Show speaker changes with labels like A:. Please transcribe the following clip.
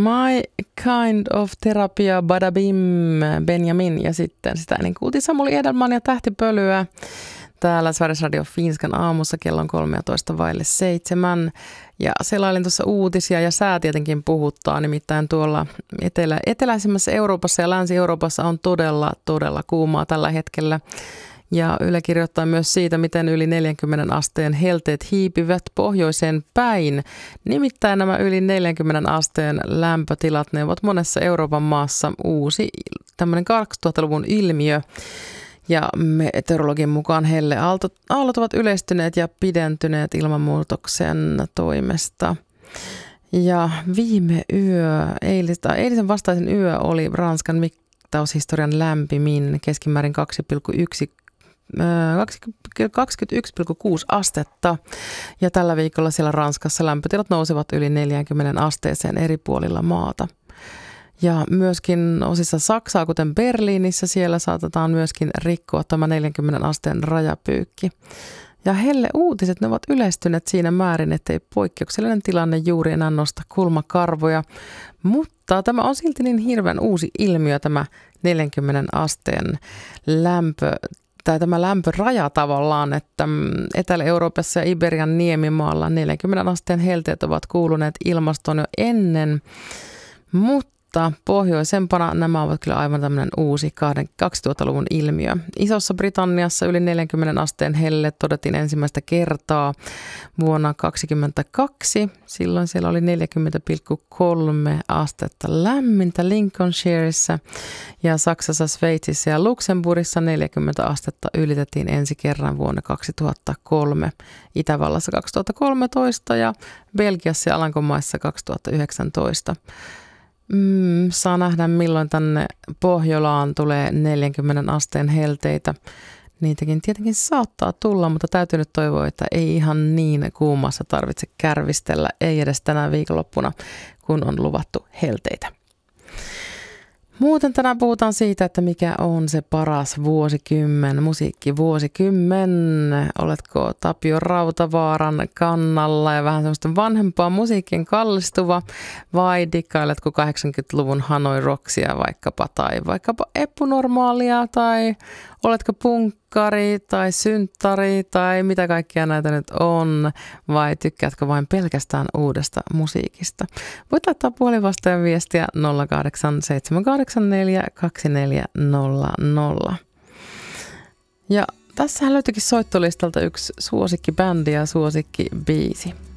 A: My Kind of Therapia Badabim Benjamin ja sitten sitä ennen kuultiin Samuli Edelman ja Tähtipölyä. Täällä Sveriges Radio Finskan aamussa kello on 7:13 ja selailin tuossa uutisia ja sää tietenkin puhuttaa, nimittäin tuolla eteläisemmässä Euroopassa ja Länsi-Euroopassa on todella kuumaa tällä hetkellä. Ja Yle kirjoittaa myös siitä, miten yli 40 asteen helteet hiipivät pohjoiseen päin. Nimittäin nämä yli 40 asteen lämpötilat, ne ovat monessa Euroopan maassa uusi tämmöinen 2000-luvun ilmiö. Ja meteorologin mukaan helleaallot ovat yleistyneet ja pidentyneet ilmanmuutoksen toimesta. Ja viime yö, eilisen vastaisen yö oli Ranskan mittaushistorian lämpimin keskimäärin 21,6 astetta. Ja tällä viikolla siellä Ranskassa lämpötilat nousevat yli 40 asteeseen eri puolilla maata. Ja myöskin osissa Saksaa, kuten Berliinissä, siellä saatetaan myöskin rikkoa tämä 40 asteen rajapyykki. Ja uutiset, ne ovat yleistyneet siinä määrin, ettei poikkeuksellinen tilanne juuri enää nosta kulmakarvoja. Mutta tämä on silti niin hirveän uusi ilmiö, tämä 40 asteen lämpö, tai tämä lämpöraja tavallaan, että Etelä-Euroopassa ja Iberian niemimaalla 40 asteen helteet ovat kuuluneet ilmastoon jo ennen, mutta pohjoisempana nämä ovat kyllä aivan tämmöinen uusi 2000-luvun ilmiö. Isossa Britanniassa yli 40 asteen helle todettiin ensimmäistä kertaa vuonna 2022. Silloin siellä oli 40,3 astetta lämmintä Lincolnshireissa ja Saksassa, Sveitsissä ja Luxemburgissa 40 astetta ylitettiin ensi kerran vuonna 2003. Itävallassa 2013 ja Belgiassa ja Alankomaissa 2019. Saa nähdä, milloin tänne Pohjolaan tulee 40 asteen helteitä. Niitäkin tietenkin saattaa tulla, mutta täytyy nyt toivoa, että ei ihan niin kuumassa tarvitse kärvistellä, ei edes tänä viikonloppuna, kun on luvattu helteitä. Muuten tänään puhutaan siitä, että mikä on se paras musiikkivuosikymmen. Oletko Tapio Rautavaaran kannalla ja vähän semmoista vanhempaa musiikin kallistuva vai dikkailetko 80-luvun Hanoi Rocksia vaikkapa Eppu-normaalia tai oletko punkkari tai synttari tai mitä kaikkia näitä nyt on vai tykkäätkö vain pelkästään uudesta musiikista? Voit laittaa puhelinvastaajan viestiä 087842400. Ja tässähän löytyikin soittolistalta yksi suosikkibändi ja suosikkibiisi.